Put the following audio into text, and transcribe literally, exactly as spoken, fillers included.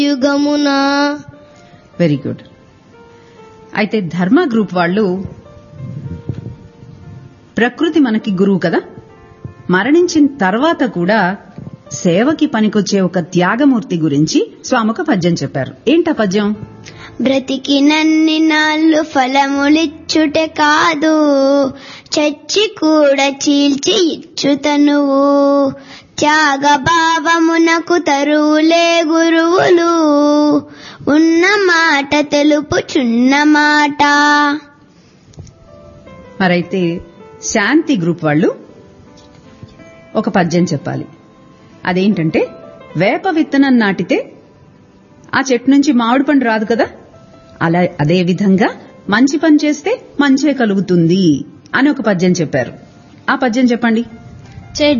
యుగమునా. Very good. అయితే ధర్మ group వాళ్ళు ప్రకృతి మనకి గురువు కదా, మరణించిన తర్వాత కూడా సేవకి పనికొచ్చే ఒక త్యాగమూర్తి గురించి స్వామి ఒక పద్యం చెప్పారు. ఏంటా పద్యం? బ్రతికినన్ని నాళ్ళు ఫలములిచ్చుటే కాదు, చచ్చి కూడా చీల్చి ఇచ్చుతనువు. త్యాగ భావమునకు తరువులే గురువులు, ఉన్న మాట తెలుపుచున్న మాట. మరైతే శాంతి గ్రూప్ వాళ్ళు ఒక పద్యం చెప్పాలి. అదేంటంటే, వేప విత్తనం నాటితే ఆ చెట్టు నుంచి మామిడి పండు రాదు కదా, అలా అదే విధంగా మంచి పని చేస్తే మంచే కలుగుతుంది అని ఒక పద్యం చెప్పారు. ఆ పద్యం చెప్పండి.